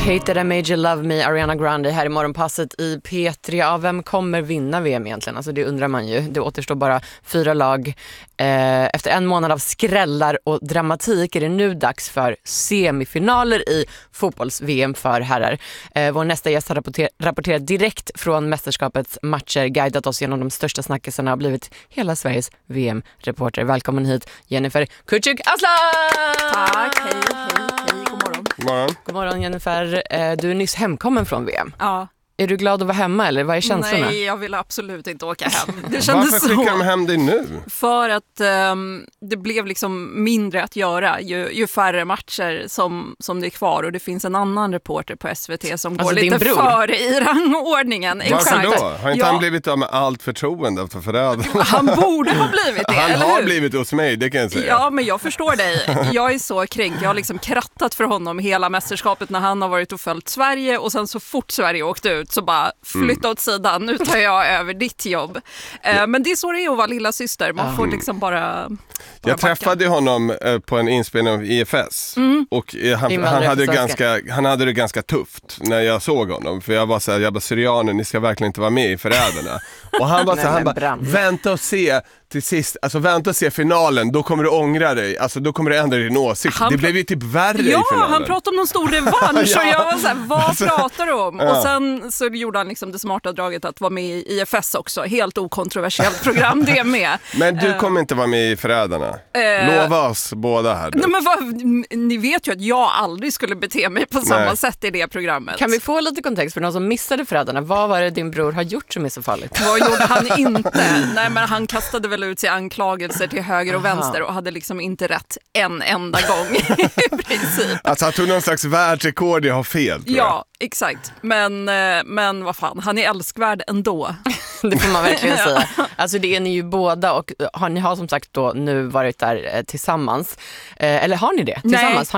Hate That I Made You Love Me, Ariana Grande här i morgonpasset i P3. Ja, vem kommer vinna VM egentligen? Alltså det undrar man ju. Det återstår bara 4 lag. Efter en månad av skrällar och dramatik är det nu dags för semifinaler i fotbolls-VM för herrar. Vår nästa gäst har rapporterat direkt från mästerskapets matcher, guidat oss genom de största snackisarna och blivit hela Sveriges VM-reporter. Välkommen hit, Jennifer Küçük-Aslan! Tack, hej, god morgon. God morgon Jennifer, du är nyss hemkommen från VM. Ja. Är du glad att vara hemma eller vad är känslorna? Nej, jag vill absolut inte åka hem. Det kändes Varför skickar de hem dig nu? För att det blev liksom mindre att göra ju färre matcher som det är kvar. Och det finns en annan reporter på SVT som går lite före i rangordningen. Varför då? Har inte han blivit av med allt förtroende för förrädarna? Han borde ha blivit det, Han eller har hur? blivit hos mig, det kan jag säga. Ja, men jag förstår dig. Jag är så kränkt. Jag har liksom krattat för honom hela mästerskapet när han har varit och följt Sverige. Och sen så fort Sverige åkte ut så bara flytta åt sidan. Nu tar jag över ditt jobb. Men det är så det är att vara lilla syster. Man får liksom bara jag träffade honom på en inspelning av IFS och han hade det ganska tufft när jag såg honom, för jag var så här, jag bara, syrianer, ni ska verkligen inte vara med i förrädarna. Och han var så här, han bara, vänta och se till sist, alltså vänta och se finalen, då kommer du ångra dig, alltså då kommer du ändra din åsikt. Det blev ju typ värre i finalen. Ja, han pratade om någon stor revansch och jag var så här, vad pratar du om? Och sen så gjorde han liksom det smarta draget att vara med i IFS också, helt okontroversiellt program det med. Men du kommer inte vara med i förrädarna. Lova oss båda här. Nej, men ni vet ju att jag aldrig skulle bete mig på samma sätt i det programmet. Kan vi få lite kontext för någon som missade förrädarna? Vad var det din bror har gjort som är så farligt? Vad gjorde han inte? Nej, men han kastade väl ut sig anklagelser till höger och vänster och hade liksom inte rätt en enda gång i princip. Alltså han tog någon slags världsrekord i att ha fel, tror jag. Ja, exakt. Men vad fan, han är älskvärd ändå. Det får man verkligen säga. Alltså det är ni ju båda och ni har som sagt då nu varit där tillsammans. Eller har ni det tillsammans? Nej.